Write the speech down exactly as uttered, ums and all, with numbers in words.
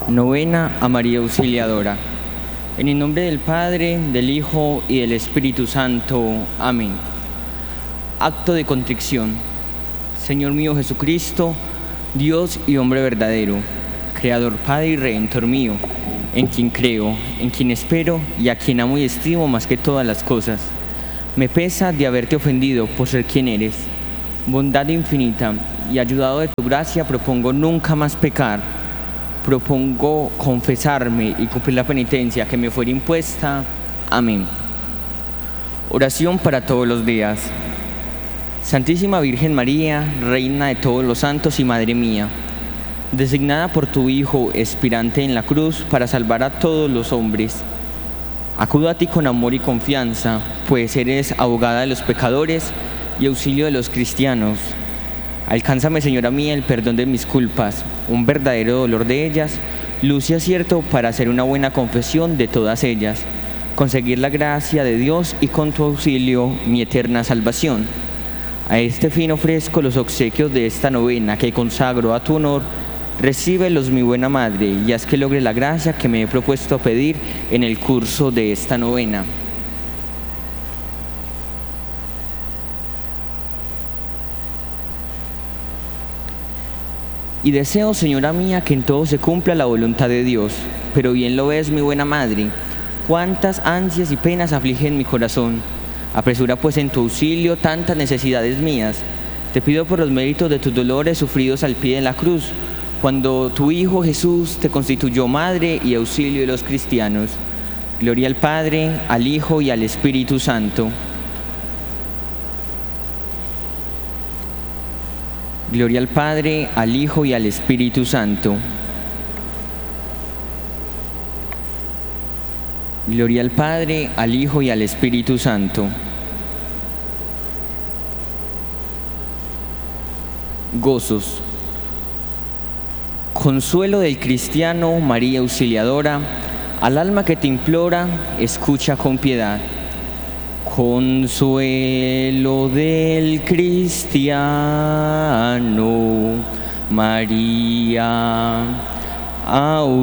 Novena a María Auxiliadora. En el nombre del Padre, del Hijo y del Espíritu Santo. Amén. Acto de contrición. Señor mío Jesucristo, Dios y hombre verdadero, Creador, Padre y Redentor mío, en quien creo, en quien espero y a quien amo y estimo más que todas las cosas. Me pesa de haberte ofendido por ser quien eres. Bondad infinita y ayudado de tu gracia, propongo nunca más pecar. Propongo confesarme y cumplir la penitencia que me fuera impuesta. Amén. Oración para todos los días. Santísima Virgen María, Reina de todos los santos y Madre mía, designada por tu Hijo, expirante en la cruz, para salvar a todos los hombres, acudo a ti con amor y confianza, pues eres abogada de los pecadores y auxilio de los cristianos. Alcánzame, Señora mía, el perdón de mis culpas, un verdadero dolor de ellas, luz y acierto para hacer una buena confesión de todas ellas, conseguir la gracia de Dios y con tu auxilio mi eterna salvación. A este fin ofrezco los obsequios de esta novena que consagro a tu honor. Recíbelos, mi buena Madre, y haz que logre la gracia que me he propuesto pedir en el curso de esta novena. Y deseo, Señora mía, que en todo se cumpla la voluntad de Dios. Pero bien lo ves, mi buena Madre, cuántas ansias y penas afligen mi corazón. Apresura pues en tu auxilio tantas necesidades mías. Te pido por los méritos de tus dolores sufridos al pie de la cruz, cuando tu Hijo Jesús te constituyó Madre y auxilio de los cristianos. Gloria al Padre, al Hijo y al Espíritu Santo. Gloria al Padre, al Hijo y al Espíritu Santo. Gloria al Padre, al Hijo y al Espíritu Santo. Gozos. Consuelo del cristiano, María Auxiliadora, al alma que te implora, escucha con piedad. Consuelo del cristiano, María Auxiliadora.